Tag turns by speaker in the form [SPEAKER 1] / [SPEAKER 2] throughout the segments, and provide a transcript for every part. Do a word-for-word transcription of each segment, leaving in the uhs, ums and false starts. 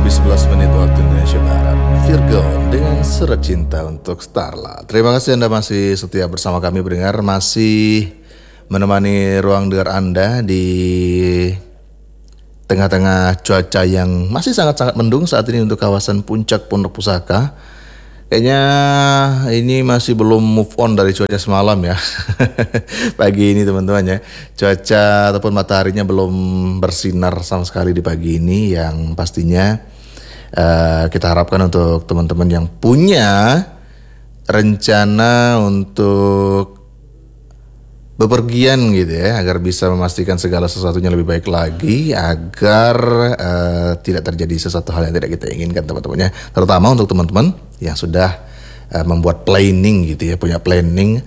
[SPEAKER 1] lebih sebelas menit waktu Indonesia Barat. Virgon dengan Surat Cinta untuk Starla. Terima kasih Anda masih setia bersama kami pendengar, masih menemani ruang dengar Anda di tengah-tengah cuaca yang masih sangat-sangat mendung saat ini untuk kawasan Puncak Pondok Pusaka. Kayaknya ini masih belum move on dari cuaca semalam ya. Pagi ini teman-teman ya, cuaca ataupun mataharinya belum bersinar sama sekali di pagi ini, yang pastinya uh, kita harapkan untuk teman-teman yang punya rencana untuk bepergian gitu ya, agar bisa memastikan segala sesuatunya lebih baik lagi, agar uh, tidak terjadi sesuatu hal yang tidak kita inginkan teman-temannya. Terutama untuk teman-teman yang sudah uh, membuat planning gitu ya, punya planning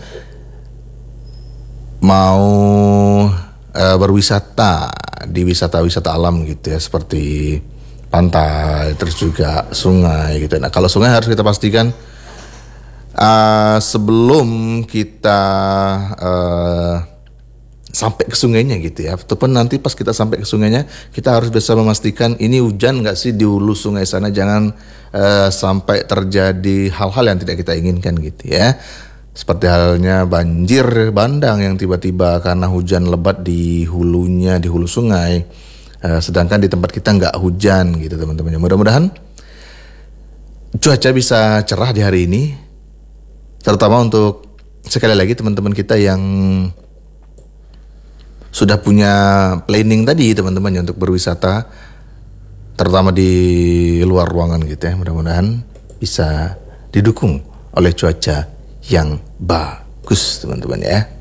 [SPEAKER 1] mau uh, berwisata di wisata-wisata alam gitu ya, seperti pantai, terus juga sungai gitu. Nah kalau sungai harus kita pastikan Uh, sebelum kita uh, sampai ke sungainya gitu ya, ataupun nanti pas kita sampai ke sungainya, kita harus bisa memastikan ini hujan nggak sih di hulu sungai sana. Jangan uh, sampai terjadi hal-hal yang tidak kita inginkan gitu ya, seperti halnya banjir bandang yang tiba-tiba karena hujan lebat di hulunya, di hulu sungai, uh, sedangkan di tempat kita nggak hujan gitu teman-teman. Mudah-mudahan cuaca bisa cerah di hari ini, terutama untuk sekali lagi teman-teman kita yang sudah punya planning tadi teman-teman ya, untuk berwisata terutama di luar ruangan gitu ya. Mudah-mudahan bisa didukung oleh cuaca yang bagus teman-teman ya.